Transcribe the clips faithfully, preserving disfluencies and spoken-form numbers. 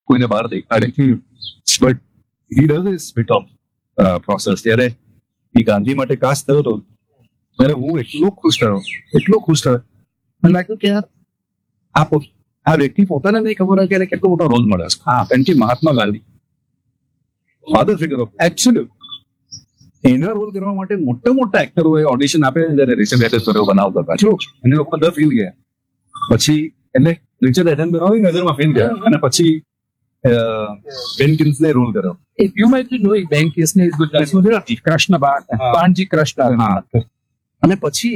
કોઈને બહાર દેખાડે. But he does this bit off process. ત્યારે એ ગાંધી માટે કાસ્ટ થયો હતો ત્યારે હું એટલો ખુશ થયો, એટલો ખુશ થયો. મને લાગ્યું કે યાર આ પો- આ વ્યક્તિ પોતાને નહીં ખબર હોય કે એને કેટલો મોટો રોલ મળે છે. હા, કારણ કે Mahatma Gandhi father figure of actually એના રોલ કરવા માટે મોટા મોટા એક્ટરોએ ઓડિશન આપે જ્યારે રિચર્ડ એટનબરો બનાવતા હતા. જો એને લોકો બધા ફીલ ગયા. પછી એટલે રિચર્ડ એટનબરોની નજરમાં ફેલ ગયા અને પછી બેન કિન્સલે રોલ કર્યો. If you might be knowing, Ben Kingsley is good. That's Gujarati. Krishna Bhatt. Ah. Banji Krishna. હા, અને પછી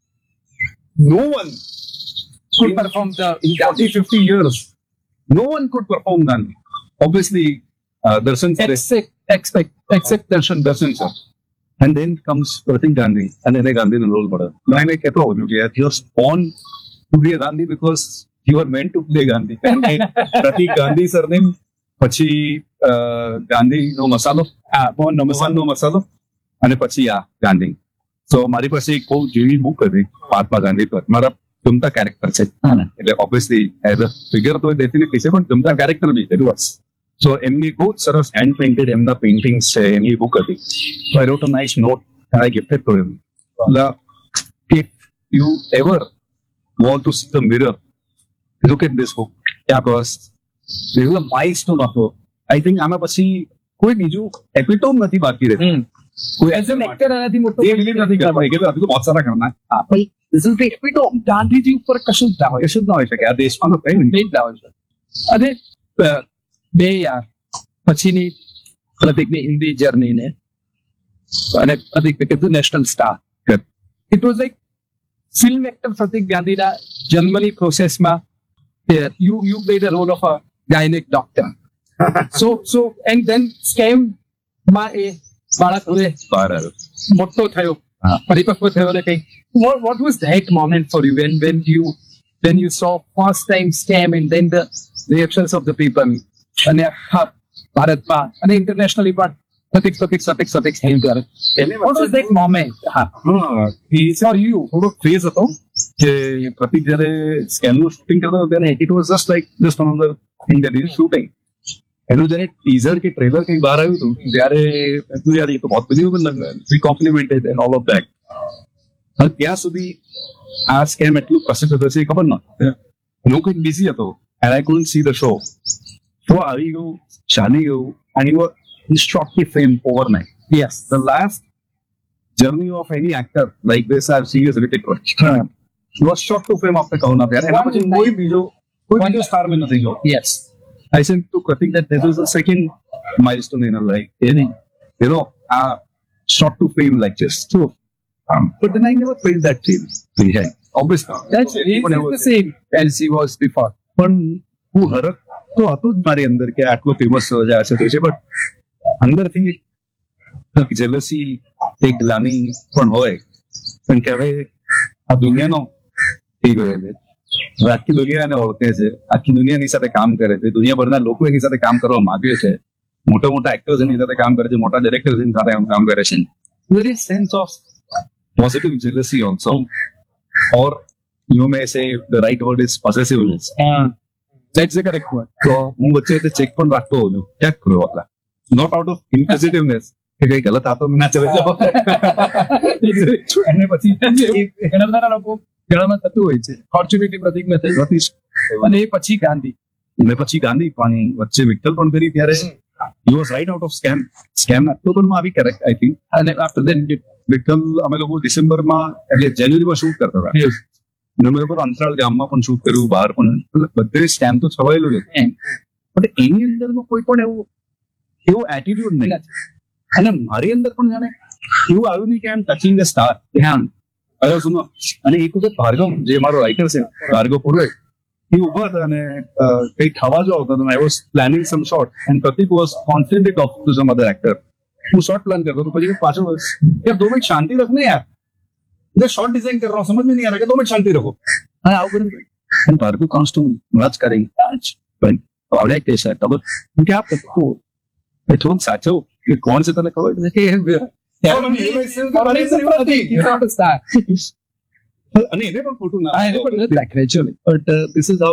નો one Could perform the in forty fifty years no one could perform Gandhi. Obviously uh, Darshan sir, except expect except Darshan Darshan sir, and then comes Pratik Gandhi and then Gandhi no role મળે. મેં કહેતો હોઉં છું કે યાર you are born to be a Gandhi because you are meant to play Gandhi. Pratik Gandhi surname, પછી ગાંધી નો મસાલો, આ મોહન નો મસાલો, અને પછી આ ગાંધી. સો મારી પાસે એક બહુ જેવી બુક હતી મહાત્મા ગાંધી પર. મારા ગમતા કેરેક્ટર છે એટલે ઓબ્વિયસલી એઝ અ ફિગર તો ડેફિનેટલી છે, પણ ગમતા કેરેક્ટર બી છે. સો એમની બહુ સરસ હેન્ડ પેઇન્ટેડ એમના પેઇન્ટિંગ્સ છે, એમની બુક હતી. સો આઈ રોટ a nice not and I gifted to him. If you ever want to see the mirror, look at this book. Because this is a milestone of. I think આમાં પછી કોઈ બીજું એપિટોમ નથી બાકી રહેતું. કોઈ as an actor આનાથી મોટો એ બિલીવ નથી કરતા કે અભી તો બહુ સારા કરના હા, પણ this is the epitome. Gandhiji ઉપર કશું જ ના હોય, કશું જ ના હોય શકે આ દેશમાં તો કઈ નહીં. બે જ ના હોય છે. અને અ, બે યાર પછીની પ્રતિકની હિન્દી જર્નીને અને પ્રતિક કીધું national star. It was like film actor પ્રતિક ગાંધીના જન્મની પ્રોસેસમાં you you played a role of a gynaec doctor. So so and then scam માં એ બાળક હવે બહાર આવ્યો. મોટો થયો, હા. પરિપક્વ થયો ને કઈ. What what was that moment for you when when you when you saw first time scam and then the reactions of the people અને આખા ભારતમાં અને ઇન્ટરનેશનલી પણ સતિક સતિક સતિક સતિક થઈ કરે. What was that moment? હા, હા, એ for you. થોડો ક્રેઝ હતો કે પ્રતિક જયારે સ્કેમનું શૂટિંગ કરતો હતો ત્યારે it was just like just another thing that is shooting. એનું જયારે ટીઝર કે ટ્રેલર કંઈક બહાર આવ્યું હતું ત્યારે એટલું યાર એ તો બહુ બધી વી કોમ્પ્લિમેન્ટેડ એન્ડ ઓલ ઓફ ધેટ. હવે ત્યાં સુધી આ સ્કેમ એટલું પ્રસિદ્ધ થશે એ ખબર નહોતી. હું કંઈક બિઝી હતો and I couldn't see the show. Show આવી ગયું, ચાલી ગયું, and you he shot the fame overnight. Yes. The last journey of any actor like this I've seen is Hrithik Roshan. He was shot to fame after Kauna Pyar. એના પછી કોઈ બીજો કોઈ બીજો સ્ટાર મેં નથી ગયો. Yes. I said to Pratik that this is the second milestone in her life. You know, uh, shot to fame like this. So, um, but then I never felt that feel. Yeah, obviously. That's it. But I It's was- the same as he was before. પણ હું હરખ તો હતું જ મારી અંદર કે આટલો ફેમસ થયો છે તો છે, બટ અંદરથી જેલસી એક ગ્લાની પણ હોય. કારણ કે હવે આ દુનિયાનો થઈ ગયો છે. હવે આખી દુનિયા એને ઓળખે છે, આખી દુનિયા એની સાથે કામ કરે છે, દુનિયાભરના લોકો એની સાથે કામ કરવા માંગે છે, મોટા મોટા એક્ટર્સ એની સાથે કામ કરે છે, મોટા ડિરેક્ટર્સ એની સાથે કામ કરે છે. There is sense of positive jealousy also, or you may say the right word is possessiveness. That's the correct word. તો હું વચ્ચે તે ચેક પણ રાખતો હોઉં છું ક્યાંક કરો આપલા, નોટ આઉટ ઓફ ઇન્ક્વિઝિટિવનેસ કે કઈ ગલત આપો ના ચલે જાઓ. અને પછી ઘણા બધા લોકો ઘણામાં થતું હોય છે. ફોર્ચ્યુનેટલી પ્રતિકને થયું અને એ પછી ગાંધી. અને પછી ગાંધી પણ વચ્ચે વિઠ્ઠલ પણ કરી ત્યારે he was right out of scam. Scam ઓક્ટોબરમાં આવી કરેક્ટ આઈ થિંક. અને after that વિઠ્ઠલ અમે લોકો ડિસેમ્બરમાં એટલે જાન્યુઆરીમાં શૂટ કરતા હતા. અને અમે લોકો અંતરાળ ગામમાં પણ શૂટ કર્યું, બહાર પણ બધે સ્કેમ તો છવાયેલું છે. પણ એની અંદરનો કોઈ પણ એવું એવું એટીટ્યુડ નહીં. અને મારી અંદર પણ જાણે એવું આવ્યું નહીં કે આઈ એમ ટચિંગ ધ સ્ટાર. અરે સુનો, અને એક વખત ભાર્ગવ જે મારો રાઇટર છે ભાર્ગવ પુરોહિત, એ ઉભા હતા અને કઈ થવા જો આવતા હતા. I was planning sum shot and Pratik was constantly talk to sum other actor. હું શોટ પ્લાન કરતો હતો, પછી પાછો यार दो मिनट शांति रखने यार, मैं शॉट डिजाइन कर रहा हूँ, समझ में नहीं आ रहा कि दो मिनट शांति रखो. हाँ आओ करें and Bhargava comes too much करेंगे आज भाई आवड़े कैसा है तब क्या आप को मैं थोड़ा साचो कि कौन से तने खबर है कि અને એને પણ ખોટું ના I never did that gradually. But this is